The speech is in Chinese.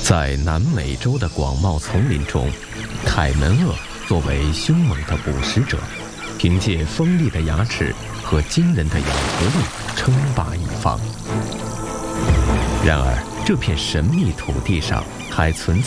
在南美洲的广袤丛林中，凯门鳄作为凶猛的捕食者，凭借锋利的牙齿和惊人的咬合力称霸一方。然而，这片神秘土地上还存在